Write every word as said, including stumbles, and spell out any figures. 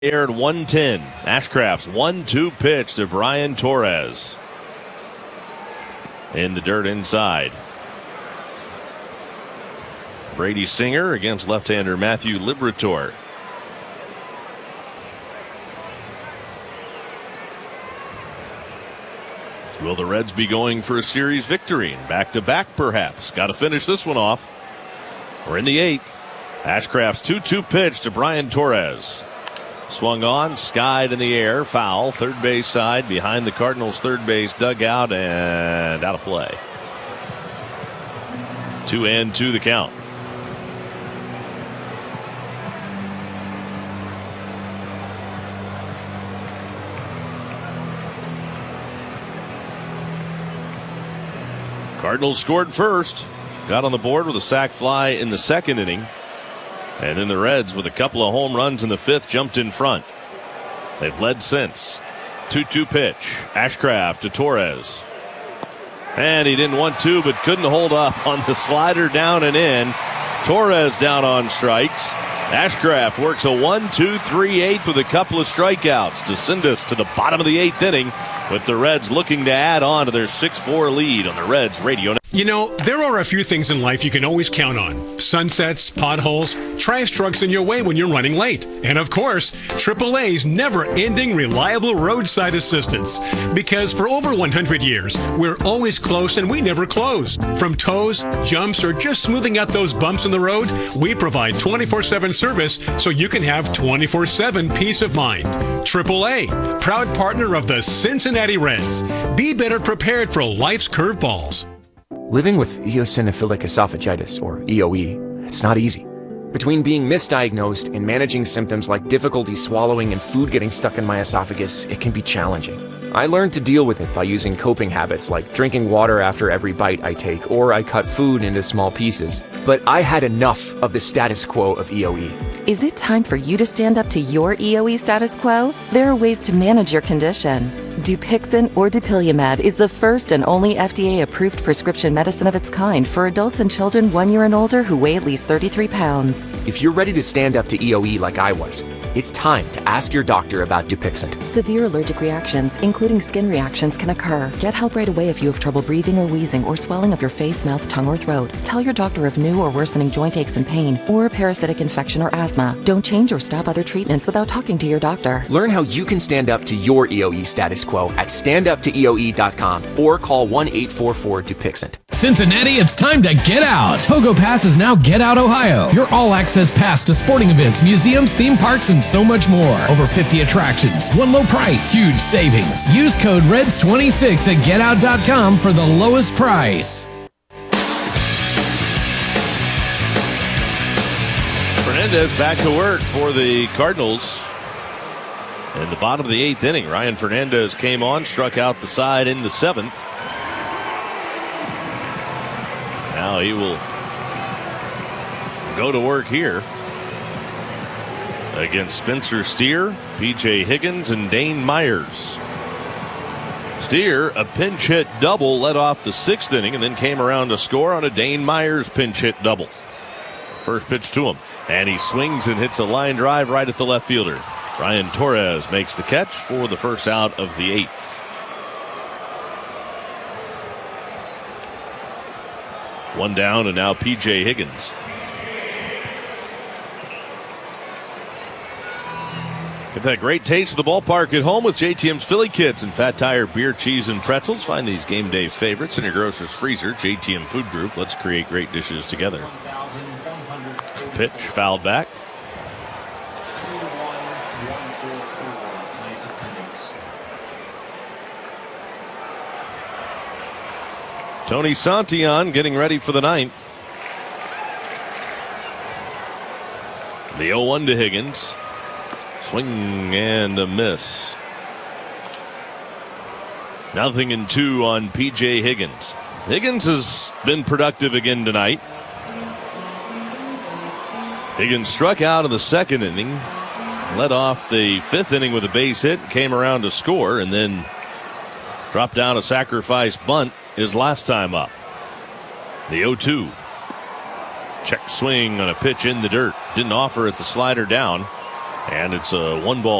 Aired one ten. Ashcraft's one two pitch to Brian Torres. In the dirt inside. Brady Singer against left-hander Matthew Liberatore. Will the Reds be going for a series victory? Back-to-back, perhaps. Got to finish this one off. We're in the eighth. Ashcraft's two two pitch to Brian Torres. Swung on, skied in the air, foul, third base side, behind the Cardinals' third base dugout, and out of play. Two and two the count. Cardinals scored first, got on the board with a sac fly in the second inning. And then the Reds, with a couple of home runs in the fifth, jumped in front. They've led since. two two pitch. Ashcraft to Torres. And he didn't want to, but couldn't hold up on the slider down and in. Torres down on strikes. Ashcraft works a one two three eighth with a couple of strikeouts to send us to the bottom of the eighth inning, with the Reds looking to add on to their six four lead on the Reds radio. You know, there are a few things in life you can always count on. Sunsets, potholes, trash trucks in your way when you're running late. And of course, triple A's never-ending reliable roadside assistance. Because for over one hundred years, we're always close and we never close. From tows, jumps, or just smoothing out those bumps in the road, we provide twenty-four seven service so you can have twenty-four seven peace of mind. triple A, proud partner of the Cincinnati Reds. Be better prepared for life's curveballs. Living with eosinophilic esophagitis, or E O E, it's not easy. Between being misdiagnosed and managing symptoms like difficulty swallowing and food getting stuck in my esophagus, it can be challenging. I learned to deal with it by using coping habits like drinking water after every bite I take, or I cut food into small pieces. But I had enough of the status quo of E O E. Is it time for you to stand up to your E O E status quo? There are ways to manage your condition. Dupixent or dupilumab is the first and only F D A-approved prescription medicine of its kind for adults and children one year and older who weigh at least thirty-three pounds. If you're ready to stand up to E O E like I was, it's time to ask your doctor about Dupixent. Severe allergic reactions, including skin reactions, can occur. Get help right away if you have trouble breathing or wheezing or swelling of your face, mouth, tongue, or throat. Tell your doctor of new or worsening joint aches and pain or a parasitic infection or asthma. Don't change or stop other treatments without talking to your doctor. Learn how you can stand up to your E O E status quo at stand up to E O E dot com or call one eight four four Dupixent. Cincinnati, it's time to get out. Pogo Pass is now Get Out Ohio, your all-access pass to sporting events, museums, theme parks, and so much more. Over fifty attractions, one low price, huge savings. Use code R E D S twenty-six at get out dot com for the lowest price. Fernandez back to work for the Cardinals. In the bottom of the eighth inning, Ryan Fernandez came on, struck out the side in the seventh. Now he will go to work here against Spencer Steer, P J Higgins, and Dane Myers. Steer, a pinch hit double, led off the sixth inning and then came around to score on a Dane Myers pinch hit double. First pitch to him, and he swings and hits a line drive right at the left fielder. Brian Torres makes the catch for the first out of the eighth. One down, and now P J Higgins. Get that great taste of the ballpark at home with J T M's Philly Kits and Fat Tire beer, cheese, and pretzels. Find these game day favorites in your grocer's freezer. J T M Food Group. Let's create great dishes together. Pitch fouled back. Tony Santillan getting ready for the ninth. The oh one to Higgins. Swing and a miss. Nothing in two on P J Higgins. Higgins has been productive again tonight. Higgins struck out in the second inning. Led off the fifth inning with a base hit. Came around to score and then dropped down a sacrifice bunt his last time up. The oh two. Check swing on a pitch in the dirt. Didn't offer it the slider down. And it's a one ball.